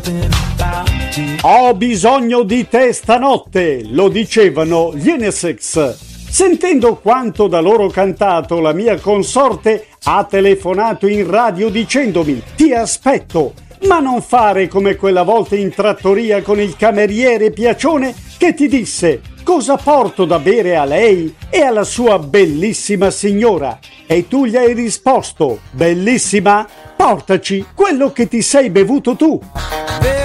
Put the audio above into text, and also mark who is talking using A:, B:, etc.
A: Ho bisogno di te stanotte, lo dicevano gli Enessex. Sentendo quanto da loro cantato, la mia consorte ha telefonato in radio dicendomi: ti aspetto, ma non fare come quella volta in trattoria con il cameriere Piacione che ti disse: cosa porto da bere a lei e alla sua bellissima signora? E tu gli hai risposto: bellissima? Portaci quello che ti sei bevuto tu.